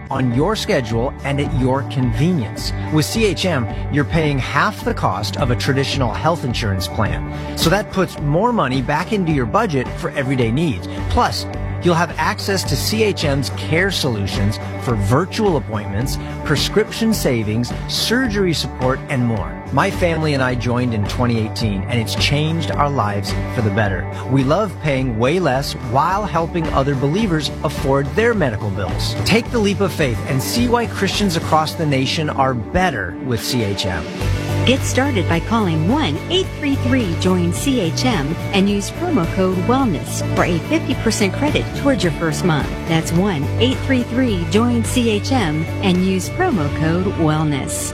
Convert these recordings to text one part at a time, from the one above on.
on your schedule and at your convenience. With CHM, you're paying half the cost of a traditional health insurance plan. So that puts more money back into your budget for everyday needs. Plus, you'll have access to CHM's care solutions for virtual appointments, prescription savings, surgery support, and more. My family and I joined in 2018, and it's changed our lives for the better. We love paying way less while helping other believers afford their medical bills. Take the leap of faith and see why Christians across the nation are better with CHM. Get started by calling 1-833-JOIN-CHM and use promo code WELLNESS for a 50% credit towards your first month. That's 1-833-JOIN-CHM and use promo code WELLNESS.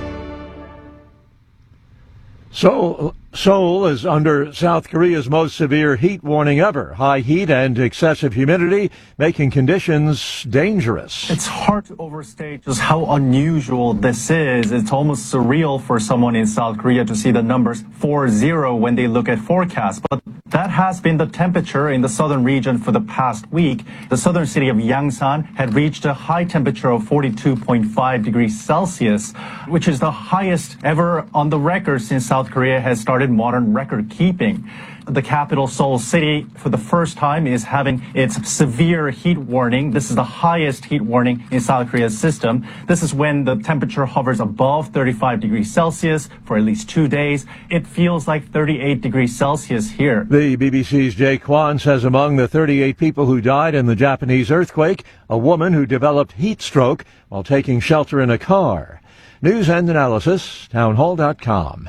Seoul is under South Korea's most severe heat warning ever. High heat and excessive humidity making conditions dangerous. It's hard to overstate just how unusual this is. It's almost surreal for someone in South Korea to see the numbers 40 when they look at forecasts. But that has been the temperature in the southern region for the past week. The southern city of Yangsan had reached a high temperature of 42.5 degrees Celsius, which is the highest ever on the record since South Korea has started modern record keeping. The capital, Seoul City, for the first time is having its severe heat warning. This is the highest heat warning in South Korea's system. This is when the temperature hovers above 35 degrees Celsius for at least 2 days. It feels like 38 degrees Celsius here. The BBC's Jay Kwan says among the 38 people who died in the Japanese earthquake, a woman who developed heat stroke while taking shelter in a car. News and analysis, townhall.com.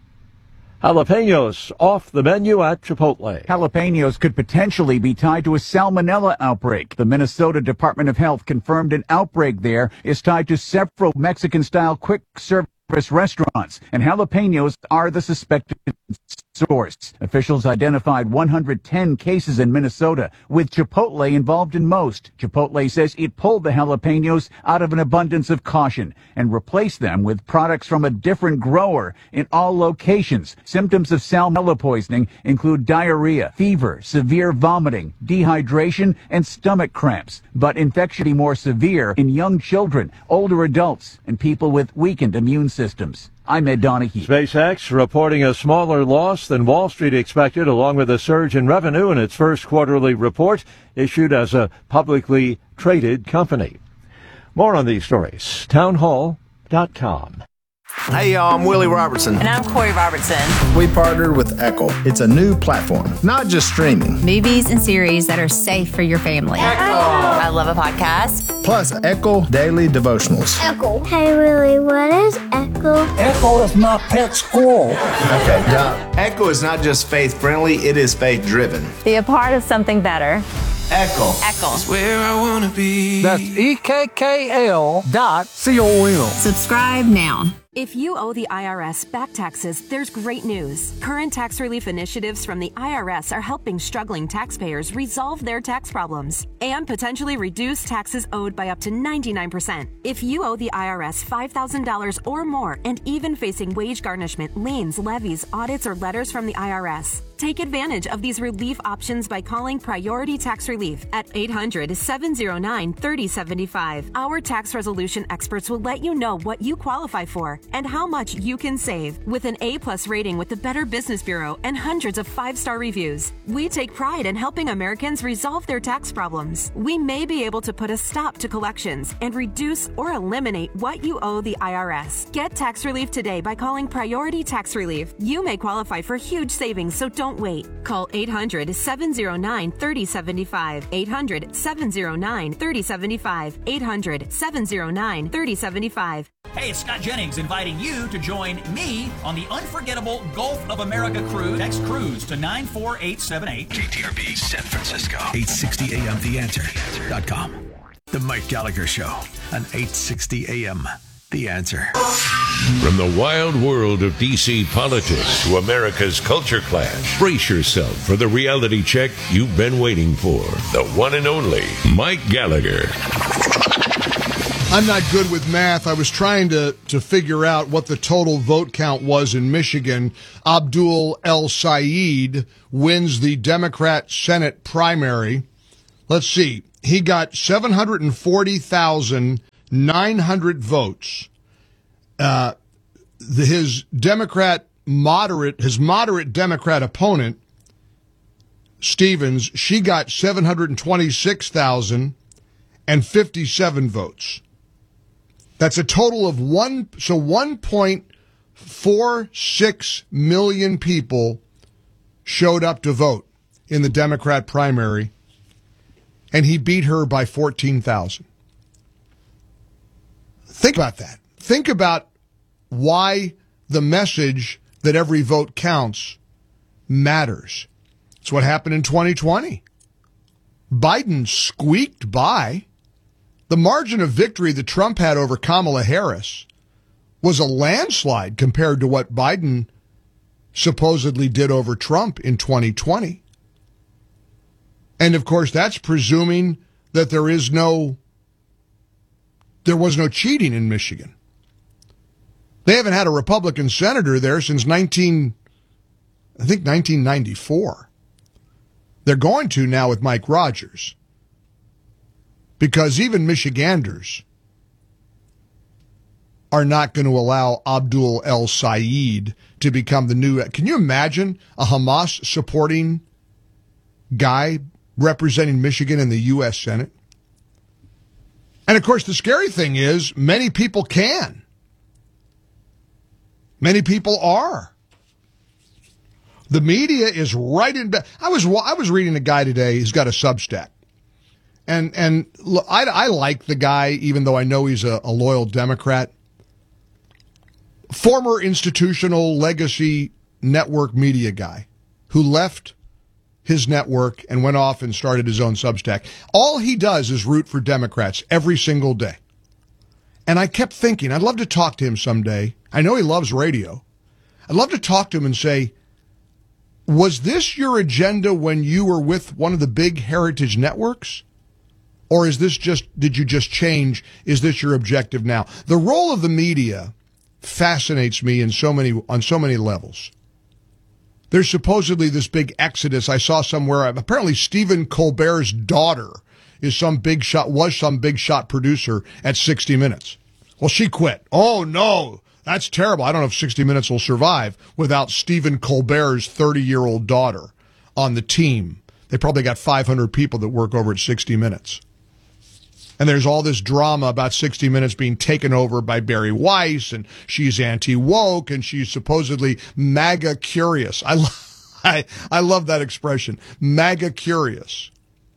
Jalapenos off the menu at Chipotle. Jalapenos could potentially be tied to a salmonella outbreak. The Minnesota Department of Health confirmed an outbreak there is tied to several Mexican-style quick-service restaurants, and jalapenos are the suspected source. Officials identified 110 cases in Minnesota, with Chipotle involved in most. Chipotle says it pulled the jalapenos out of an abundance of caution and replaced them with products from a different grower in all locations. Symptoms of salmonella poisoning include diarrhea, fever, severe vomiting, dehydration, and stomach cramps. But infection is more severe in young children, older adults, and people with weakened immune systems. I'm Ed Donahue. SpaceX reporting a smaller loss than Wall Street expected, along with a surge in revenue in its first quarterly report issued as a publicly traded company. More on these stories. Townhall.com. Hey, y'all, I'm Willie Robertson. And I'm Corey Robertson. We partnered with Echo. It's a new platform, not just streaming. Movies and series that are safe for your family. Echo! I love a podcast. Plus, Echo Daily Devotionals. Echo. Hey, Willie, what is Echo? Echo is my pet squirrel. Okay, now, Echo is not just faith-friendly, it is faith-driven. Be a part of something better. Echo. Echo. It's where I want to be. That's EKKL.com. Subscribe now. If you owe the IRS back taxes, there's great news. Current tax relief initiatives from the IRS are helping struggling taxpayers resolve their tax problems and potentially reduce taxes owed by up to 99%. If you owe the IRS $5,000 or more and even facing wage garnishment, liens, levies, audits, or letters from the IRS, take advantage of these relief options by calling Priority Tax Relief at 800-709-3075. Our tax resolution experts will let you know what you qualify for and how much you can save. With an A+ rating with the Better Business Bureau and hundreds of 5-star reviews, we take pride in helping Americans resolve their tax problems. We may be able to put a stop to collections and reduce or eliminate what you owe the IRS. Get tax relief today by calling Priority Tax Relief. You may qualify for huge savings, so don't wait. Call 800-709-3075. 800-709-3075. 800-709-3075. Hey, it's Scott Jennings inviting you to join me on the unforgettable Gulf of America cruise. Text cruise to 94878. KTRB San Francisco. 860 AM TheAnswer.com. The Mike Gallagher Show on 860 AM The Answer. From the wild world of D.C. politics to America's culture clash, brace yourself for the reality check you've been waiting for. The one and only Mike Gallagher. I'm not good with math. I was trying to figure out what the total vote count was in Michigan. Abdul El Sayed wins the Democrat Senate primary. Let's see. He got 740,000 900 votes. His moderate Democrat opponent, Stevens, she got 726,057 votes. That's a total of 1.46 million people showed up to vote in the Democrat primary, and he beat her by 14,000. Think about that. Think about why the message that every vote counts matters. It's what happened in 2020. Biden squeaked by. The margin of victory that Trump had over Kamala Harris was a landslide compared to what Biden supposedly did over Trump in 2020. And of course, that's presuming that there was no cheating in Michigan. They haven't had a Republican senator there since 1994. They're going to now with Mike Rogers. Because even Michiganders are not going to allow Abdul El-Sayed to become the new... Can you imagine a Hamas-supporting guy representing Michigan in the U.S. Senate? And, of course, the scary thing is many people can. Many people are. The media is right in bed. I was reading a guy today. He's got a Substack. And look, I like the guy, even though I know he's a loyal Democrat. Former institutional legacy network media guy who left his network and went off and started his own Substack. All he does is root for Democrats every single day. And I kept thinking, I'd love to talk to him someday. I know he loves radio. I'd love to talk to him and say, was this your agenda when you were with one of the big heritage networks? Or is this did you just change? Is this your objective now? The role of the media fascinates me on so many levels. There's supposedly this big exodus. I saw somewhere, apparently Stephen Colbert's daughter was some big shot producer at 60 Minutes. Well, she quit. Oh, no, that's terrible. I don't know if 60 Minutes will survive without Stephen Colbert's 30-year-old daughter on the team. They probably got 500 people that work over at 60 Minutes. And there's all this drama about 60 Minutes being taken over by Barry Weiss, and she's anti-woke, and she's supposedly MAGA curious. I love that expression, MAGA curious.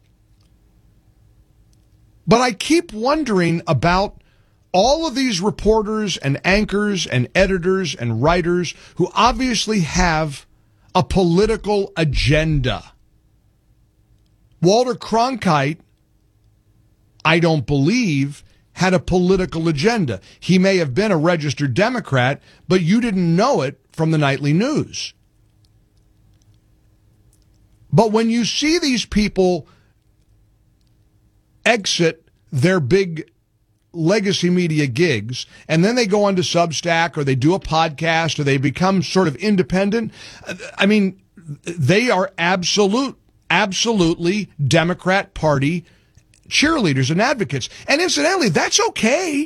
But I keep wondering about all of these reporters and anchors and editors and writers who obviously have a political agenda. Walter Cronkite, I don't believe, had a political agenda. He may have been a registered Democrat, but you didn't know it from the nightly news. But when you see these people exit their big legacy media gigs, and then they go onto Substack, or they do a podcast, or they become sort of independent, I mean, they are absolutely Democrat Party cheerleaders and advocates. And incidentally, that's okay.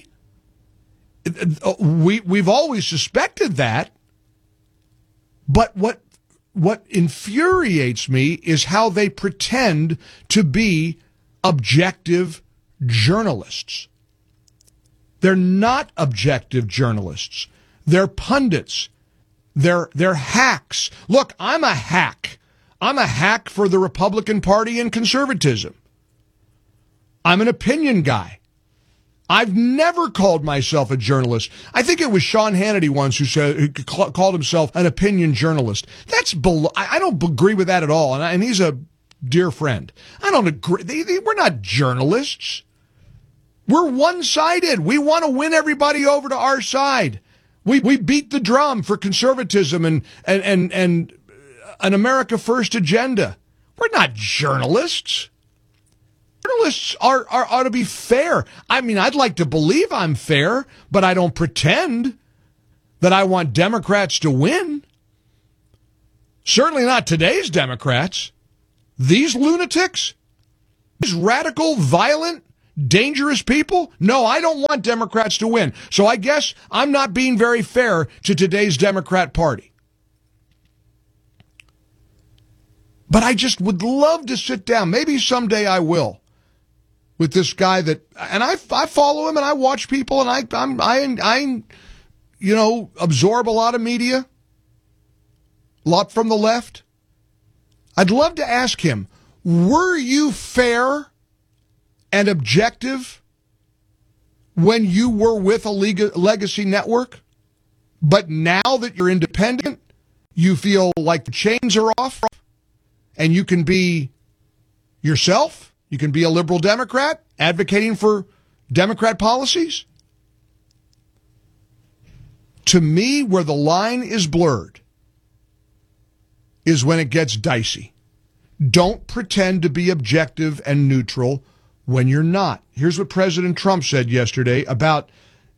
We've always suspected that. But what infuriates me is how they pretend to be objective journalists. They're not objective journalists. They're pundits. They're hacks. Look, I'm a hack. I'm a hack for the Republican Party and conservatism. I'm an opinion guy. I've never called myself a journalist. I think it was Sean Hannity once who called himself an opinion journalist. I don't agree with that at all, and he's a dear friend. I don't agree. We're not journalists. We're one-sided. We want to win everybody over to our side. We beat the drum for conservatism and an America First agenda. We're not journalists. Journalists ought to be fair. I mean, I'd like to believe I'm fair, but I don't pretend that I want Democrats to win. Certainly not today's Democrats. These lunatics, these radical, violent dangerous people? No, I don't want Democrats to win. So I guess I'm not being very fair to today's Democrat Party. But I just would love to sit down. Maybe someday I will. With this guy that, and I follow him and I watch people and I absorb a lot of media, a lot from the left. I'd love to ask him, were you fair and objective when you were with a legacy network? But now that you're independent, you feel like the chains are off and you can be yourself? You can be a liberal Democrat advocating for Democrat policies? To me, where the line is blurred is when it gets dicey. Don't pretend to be objective and neutral when you're not. Here's what President Trump said yesterday about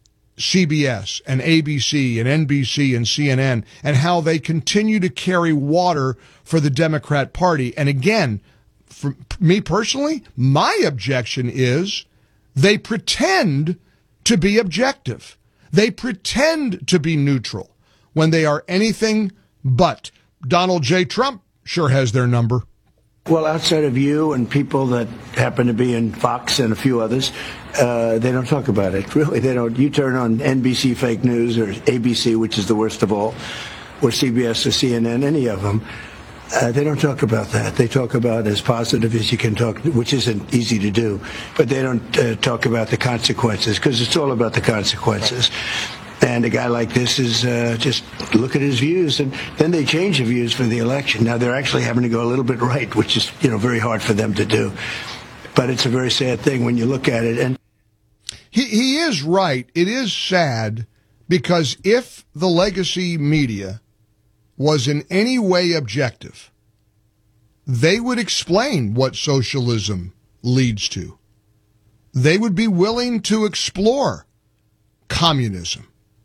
CBS and ABC and NBC and CNN and how they continue to carry water for the Democrat Party. And again, for me personally, my objection is they pretend to be objective. They pretend to be neutral when they are anything but. Donald J. Trump sure has their number. Well, outside of you and people that happen to be in Fox and a few others, they don't talk about it. Really, they don't. You turn on NBC fake news or ABC, which is the worst of all, or CBS or CNN, any of them. They don't talk about that. They talk about as positive as you can talk, which isn't easy to do. But they don't talk about the consequences, because it's all about the consequences. And a guy like this is just look at his views, and then they change the views for the election. Now they're actually having to go a little bit right, which is very hard for them to do. But it's a very sad thing when you look at it. And he is right. It is sad because if the legacy media was in any way objective, they would explain what socialism leads to. They would be willing to explore communism.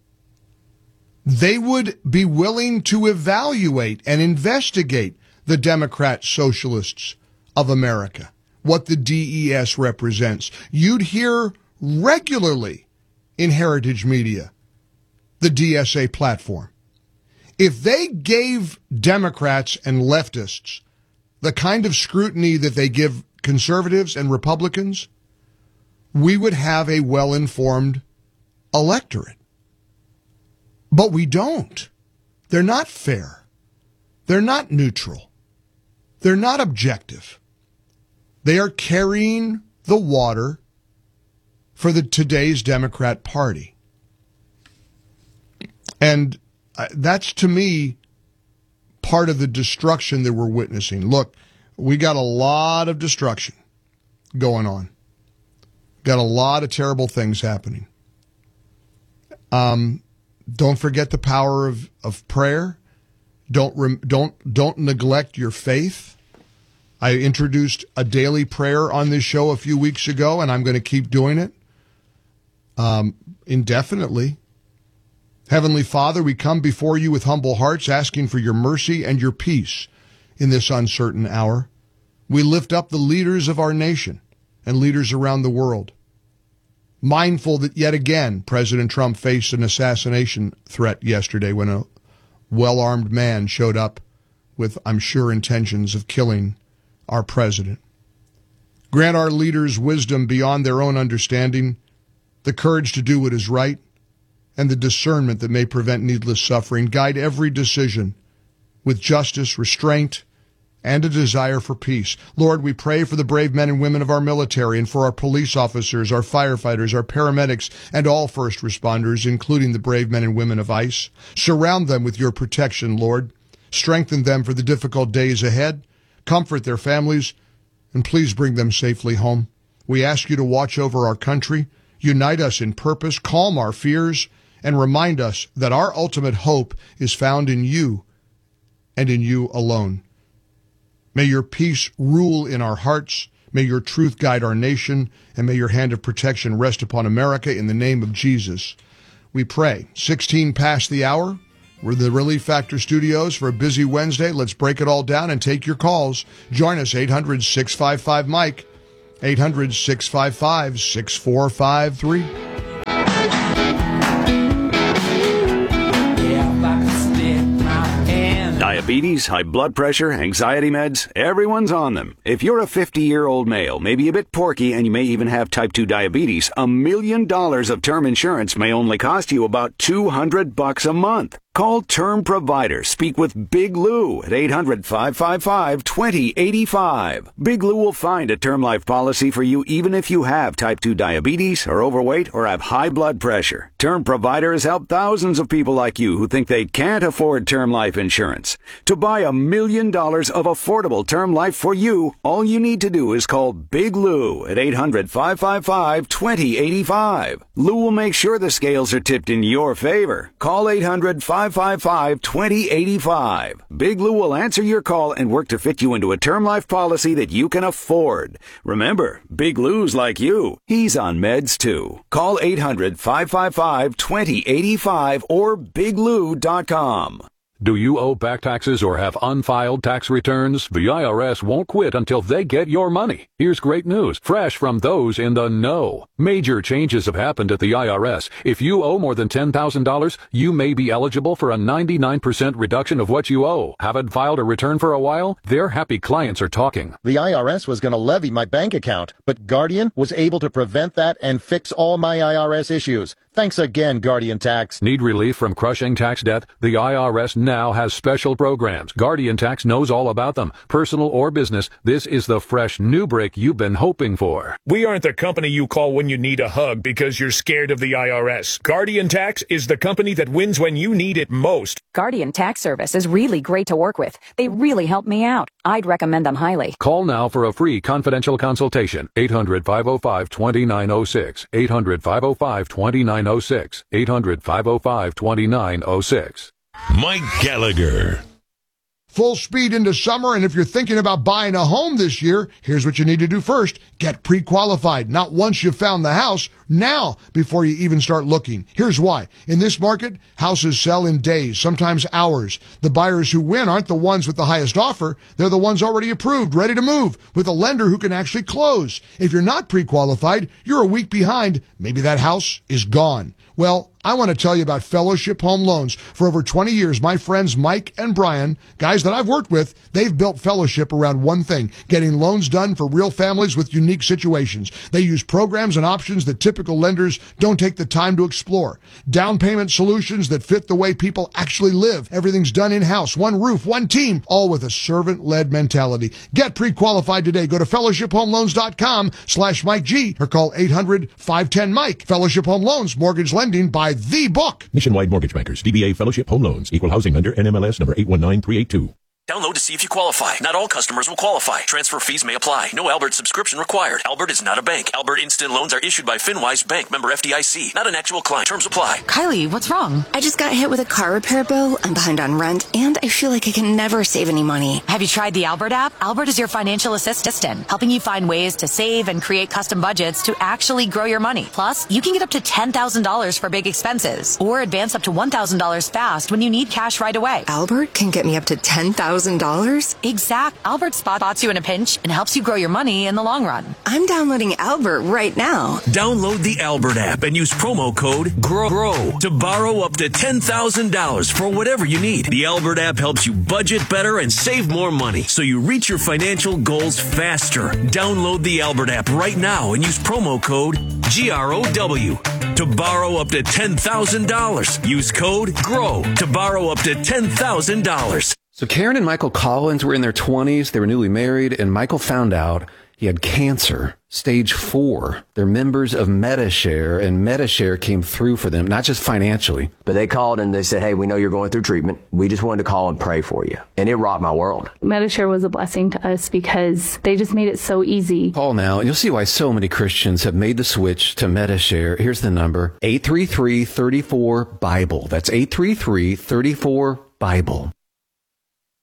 They would be willing to evaluate and investigate the Democrat Socialists of America, what the DES represents. You'd hear regularly in Heritage Media the DSA platform. If they gave Democrats and leftists the kind of scrutiny that they give conservatives and Republicans, we would have a well-informed electorate. But we don't. They're not fair. They're not neutral. They're not objective. They are carrying the water for today's Democrat Party. And that's, to me, part of the destruction that we're witnessing. Look, we got a lot of destruction going on. Got a lot of terrible things happening. Don't forget the power of prayer. Don't neglect your faith. I introduced a daily prayer on this show a few weeks ago, and I'm going to keep doing it indefinitely. Heavenly Father, we come before you with humble hearts, asking for your mercy and your peace in this uncertain hour. We lift up the leaders of our nation and leaders around the world, mindful that yet again President Trump faced an assassination threat yesterday when a well-armed man showed up with, I'm sure, intentions of killing our president. Grant our leaders wisdom beyond their own understanding, the courage to do what is right, and the discernment that may prevent needless suffering. Guide every decision with justice, restraint, and a desire for peace. Lord, we pray for the brave men and women of our military and for our police officers, our firefighters, our paramedics, and all first responders, including the brave men and women of ICE. Surround them with your protection, Lord. Strengthen them for the difficult days ahead. Comfort their families, and please bring them safely home. We ask you to watch over our country, unite us in purpose, calm our fears, and remind us that our ultimate hope is found in you and in you alone. May your peace rule in our hearts. May your truth guide our nation, and may your hand of protection rest upon America in the name of Jesus. We pray. 16 past the hour. We're in the Relief Factor studios for a busy Wednesday. Let's break it all down and take your calls. Join us, 800-655-MIKE. 800-655-6453. Diabetes, high blood pressure, anxiety meds, everyone's on them. If you're a 50-year-old male, maybe a bit porky, and you may even have type 2 diabetes, $1 million of term insurance may only cost you about $200 a month. Call Term Provider. Speak with Big Lou at 800-555-2085. Big Lou will find a term life policy for you even if you have type 2 diabetes, are overweight, or have high blood pressure. Term Provider has helped thousands of people like you who think they can't afford term life insurance. To buy $1 million of affordable term life for you, all you need to do is call Big Lou at 800-555-2085. Lou will make sure the scales are tipped in your favor. Call 800-555-2085. Big Lou will answer your call and work to fit you into a term life policy that you can afford. Remember, Big Lou's like you. He's on meds too. Call 800-555-2085 or biglou.com. Do you owe back taxes or have unfiled tax returns? The IRS won't quit until they get your money. Here's great news, fresh from those in the know. Major changes have happened at the IRS. If you owe more than $10,000, you may be eligible for a 99% reduction of what you owe. Haven't filed a return for a while? Their happy clients are talking. The IRS was going to levy my bank account, but Guardian was able to prevent that and fix all my IRS issues. Thanks again, Guardian Tax. Need relief from crushing tax debt? The IRS now has special programs. Guardian Tax knows all about them. Personal or business, this is the fresh new break you've been hoping for. We aren't the company you call when you need a hug because you're scared of the IRS. Guardian Tax is the company that wins when you need it most. Guardian Tax Service is really great to work with. They really helped me out. I'd recommend them highly. Call now for a free confidential consultation. 800-505-2906. 800-505-2906. 800-505-2906. Mike Gallagher. Full speed into summer, and if you're thinking about buying a home this year, here's what you need to do first. Get pre-qualified. Not once you've found the house, now before you even start looking. Here's why. In this market, houses sell in days, sometimes hours. The buyers who win aren't the ones with the highest offer. They're the ones already approved, ready to move, with a lender who can actually close. If you're not pre-qualified, you're a week behind. Maybe that house is gone. Well, I want to tell you about Fellowship Home Loans. For over 20 years, my friends Mike and Brian, guys that I've worked with, they've built Fellowship around one thing, getting loans done for real families with unique situations. They use programs and options that typical lenders don't take the time to explore. Down payment solutions that fit the way people actually live. Everything's done in-house, one roof, one team, all with a servant-led mentality. Get pre-qualified today. Go to fellowshiphomeloans.com/Mike G or call 800-510-MIKE. Fellowship Home Loans, mortgage lending by the book. Nationwide Mortgage Bankers, DBA Fellowship Home Loans, Equal Housing Lender, NMLS number 819382. Download to see if you qualify. Not all customers will qualify. Transfer fees may apply. No Albert subscription required. Albert is not a bank. Albert Instant Loans are issued by FinWise Bank, member FDIC. Not an actual client. Terms apply. Kylie, what's wrong? I just got hit with a car repair bill. I'm behind on rent, and I feel like I can never save any money. Have you tried the Albert app? Albert is your financial assistant, helping you find ways to save and create custom budgets to actually grow your money. Plus, you can get up to $10,000 for big expenses, or advance up to $1,000 fast when you need cash right away. Albert can get me up to $10,000? Exact. Albert spots you in a pinch and helps you grow your money in the long run. I'm downloading Albert right now. Download the Albert app and use promo code GROW to borrow up to $10,000 for whatever you need. The Albert app helps you budget better and save more money so you reach your financial goals faster. Download the Albert app right now and use promo code GROW to borrow up to $10,000. Use code GROW to borrow up to $10,000. So Karen and Michael Collins were in their 20s. They were newly married, and Michael found out he had cancer, stage 4. They're members of Medi-Share, and Medi-Share came through for them, not just financially. But they called and they said, hey, we know you're going through treatment. We just wanted to call and pray for you. And it rocked my world. Medi-Share was a blessing to us because they just made it so easy. Call now, and you'll see why so many Christians have made the switch to Medi-Share. Here's the number, 833-34-BIBLE. That's 833-34-BIBLE.